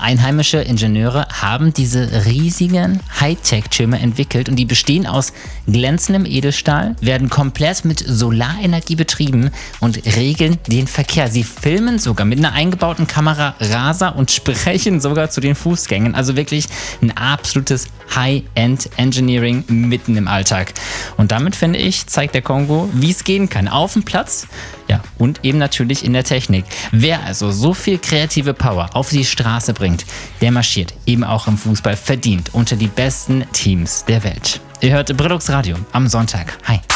einheimische Ingenieure haben diese riesigen Hightech-Türme entwickelt und die bestehen aus glänzendem Edelstahl, werden komplett mit Solarenergie betrieben und regeln den Verkehr. Sie filmen sogar mit einer eingebauten Kamera Raser und sprechen sogar zu den Fußgängern. Also wirklich ein absolutes High-End-Engineering mitten im Alltag. Und damit, finde ich, zeigt der Kongo, wie es gehen kann. Auf dem Platz, ja, und eben natürlich in der Technik. Wer also so viel kreative Power auf die Straße bringt, der marschiert eben auch im Fußball verdient unter die besten Teams der Welt. Ihr hört Brillux Radio am Sonntag. Hi.